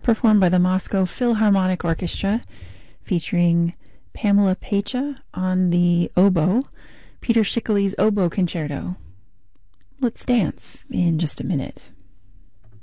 performed by the Moscow Philharmonic Orchestra, featuring Pamela Pecha on the oboe, Peter Schickele's oboe concerto. Let's dance in just a minute.